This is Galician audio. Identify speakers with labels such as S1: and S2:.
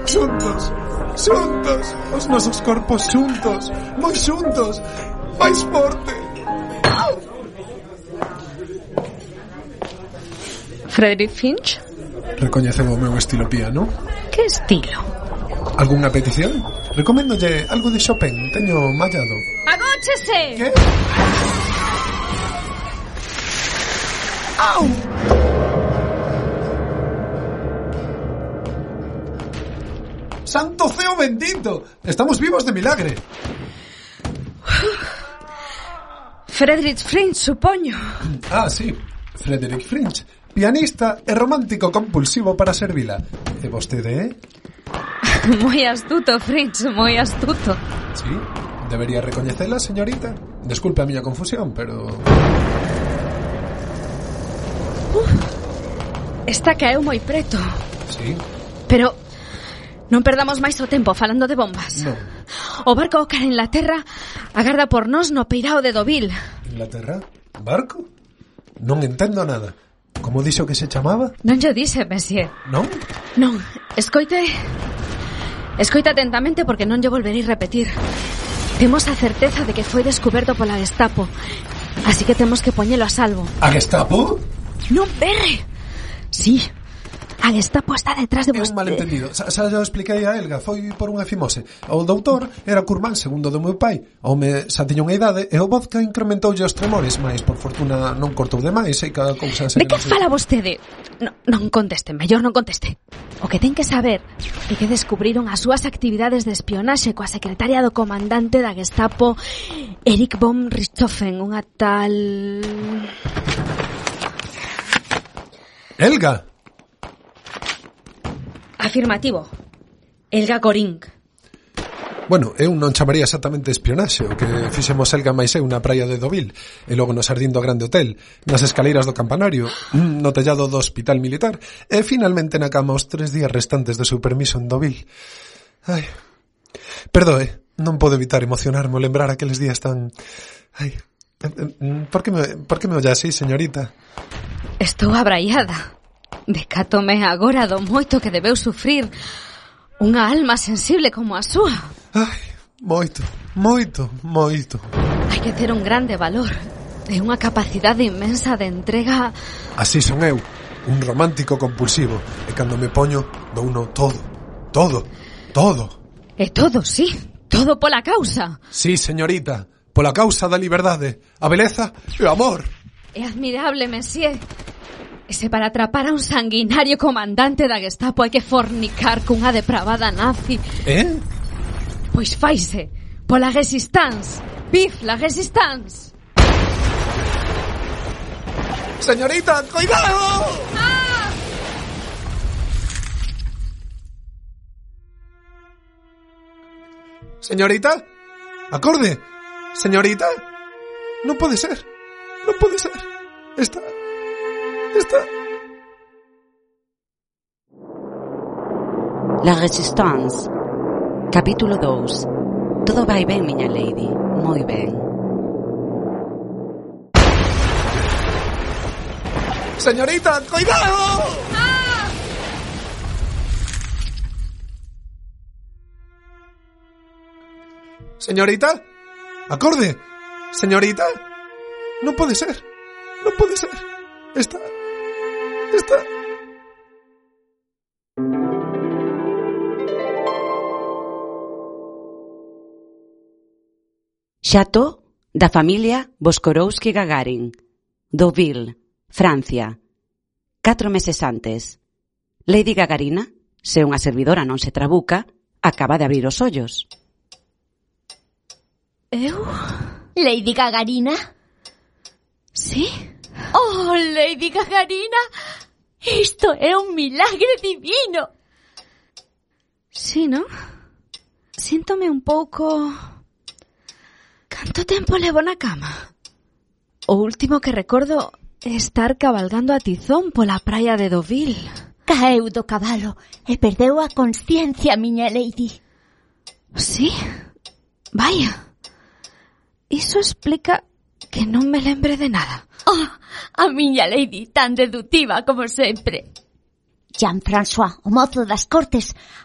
S1: Xuntos, xuntos, os nosos corpos xuntos, moi xuntos, máis forte.
S2: Frederick Finch?
S1: Recoñeceu o meu estilo piano?
S2: Que estilo?
S1: Algúnha petición? Recoméndolle algo de Chopin, teño mallado.
S2: ¡Agóchese!
S1: Que? ¡Au! ¡Santo ceo bendito! Estamos vivos de milagre.
S2: Frederick Finch, supoño.
S1: Ah, sí, Frederick Finch, pianista e romántico compulsivo para servila. E vostede,
S2: Moi astuto, Finch, moi astuto.
S1: Sí, debería recoñecela, señorita. Desculpe a miña confusión, pero...
S2: Esta caeu moi preto.
S1: Sí,
S2: Pero non perdamos máis o tempo falando de bombas.
S1: non.
S2: O barco cara en la terra agarda por nós no peirao de Deauville.
S1: Inglaterra? Barco? Non entendo nada. Como dixo que se chamaba?
S2: Non yo dixe, monsieur.
S1: Non?
S2: Non, escoite atentamente porque non lle volverei repetir. Temos a certeza de que foi descuberto pola Gestapo, así que temos que poñelo a salvo.
S1: A Gestapo?
S2: Non berre. Sí, a Gestapo está detrás de
S1: É un
S2: vostede.
S1: malentendido. Xa yo expliquei a Elga, foi por unha fimose. O doutor era curmán segundo do meu pai. O home xa tiña unha idade e o vodka incrementoulle os tremores, mas por fortuna non cortou demais e cada cousa...
S2: De que fala vostede? Non conteste, mellor non conteste. O que ten que saber é que descubriron as súas actividades de espionaxe coa secretaria do comandante da Gestapo, Erich von Richthofen, unha tal...
S1: Elga!
S2: Afirmativo. Elga Goring.
S1: Bueno, eu non chamaría exactamente espionaxe. O que fixemos Elga máis eu na praia de Deauville e logo no xardín do Grande Hotel, nas escaleiras do campanario, no tellado do hospital militar e finalmente na cama os 3 días restantes do seu permiso en Deauville. Ai, perdoe, non podo evitar emocionarme ao lembrar aqueles días tan... Ai, por que me olla así, señorita?
S2: Estou abraiada. Decátome agora do moito que debeu sufrir unha alma sensible como a súa.
S1: Ai, moito.
S2: Hai que ter un grande valor e unha capacidade inmensa de entrega.
S1: Así son eu, un romántico compulsivo, e cando me poño, douno todo.
S2: E todo, sí, todo pola causa.
S1: Sí, señorita, pola causa da liberdade, a beleza e o amor.
S2: É admirable, monsieur. E se para atrapar a un sanguinario comandante da Gestapo hai que fornicar cunha depravada nazi, pois faise pola resistance. Vive la resistance.
S1: Señorita, cuidado. Señorita, acorde. Señorita, non pode ser. Está...
S3: La Resistance. Capítulo 2. Todo vai ben, miña lady. Moi ben.
S1: Señorita, cuidado. Señorita, acorde. Señorita, non pode ser. Está...
S3: Chateau da familia Boskorowski-Gagarin, Deauville, Francia. 4 meses antes. Lady Gagarina, se unha servidora non se trabuca, acaba de abrir os ollos.
S2: Eu?
S4: Lady Gagarina?
S2: Sí?
S4: Oh, Lady Gagarina, isto é un milagre divino.
S2: Sí, ¿no? Síntome un pouco... Canto tempo levo na cama? O último que recordo é estar cabalgando a tizón pola praia de Deauville.
S4: Caeu do cabalo e perdeu a consciencia, miña lady.
S2: Sí? Vaya. Iso explica que non me lembre de nada.
S4: Oh, a miña lady tan deductiva como sempre. Jean-François, o mozo das cortes,